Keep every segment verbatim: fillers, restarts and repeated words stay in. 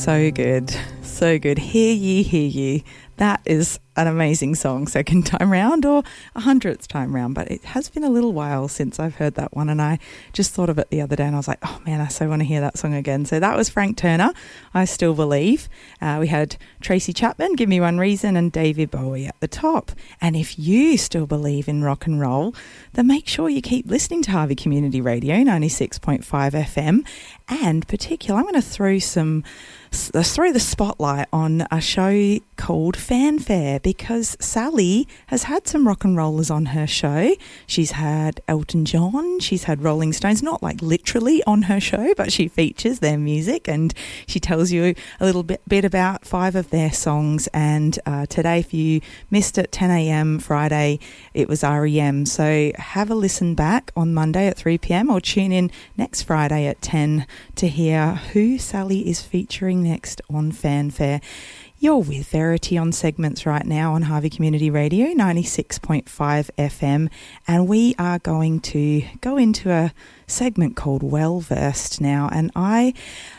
So good, so good. Hear ye, hear ye. That is an amazing song, second time round or a hundredth time round, but it has been a little while since I've heard that one, and I just thought of it the other day and I was like, oh man, I so want to hear that song again. So that was Frank Turner, I Still Believe. Uh, we had Tracy Chapman, Give Me One Reason, and David Bowie at the top. And if you still believe in rock and roll, then make sure you keep listening to Harvey Community Radio, ninety-six point five F M. And particularly, I'm going to throw some Let's throw the spotlight on a show called Fanfare, because Sally has had some rock and rollers on her show. She's had Elton John, she's had Rolling Stones, not like literally on her show, but she features their music and she tells you a little bit, bit about five of their songs. And uh, today, if you missed it, ten a.m. Friday, it was R E M. So have a listen back on Monday at three p.m. or tune in next Friday at ten to hear who Sally is featuring next on Fanfare. You're with Verity on Segments right now on Harvey Community Radio, ninety-six point five F M, and we are going to go into a segment called Well Versed now, and I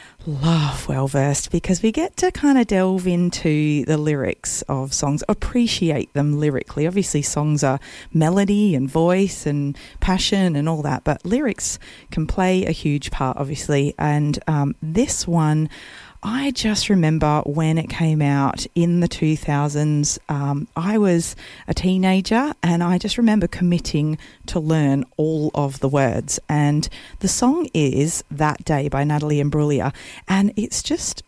love Well Versed because we get to kind of delve into the lyrics of songs, appreciate them lyrically. Obviously songs are melody and voice and passion and all that, but lyrics can play a huge part obviously, and um, this one I just remember when it came out in the two thousands, um, I was a teenager and I just remember committing to learn all of the words. And the song is That Day by Natalie Imbruglia. And it's just,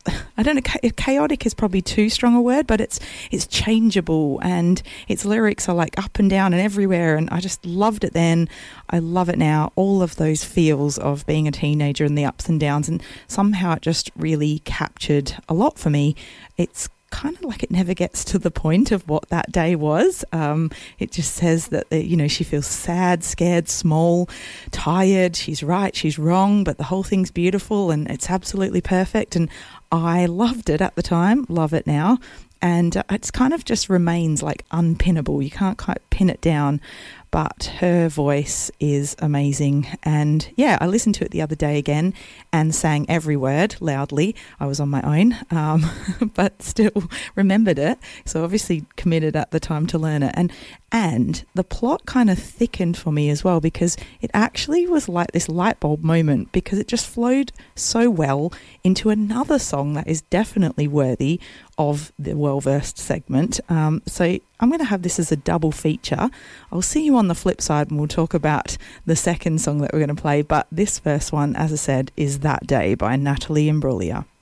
I don't know, chaotic is probably too strong a word, but it's it's changeable and its lyrics are like up and down and everywhere, and I just loved it then. I love it now, all of those feels of being a teenager and the ups and downs, and somehow it just really captured a lot for me. It's kind of like it never gets to the point of what that day was. Um, it just says that, you know, she feels sad, scared, small, tired. She's right, she's wrong, but the whole thing's beautiful and it's absolutely perfect. And I loved it at the time, love it now. And uh, it's kind of just remains like unpinnable. You can't quite pin it down, but her voice is amazing. And yeah, I listened to it the other day again and sang every word loudly. I was on my own, um, but still remembered it. So obviously committed at the time to learn it. And and the plot kind of thickened for me as well, because it actually was like this light bulb moment, because it just flowed so well into another song that is definitely worthy of the well-versed segment. Um, so I'm going to have this as a double feature. I'll see you on the flip side and we'll talk about the second song that we're going to play. But this first one, as I said, is That Day by Natalie Imbruglia.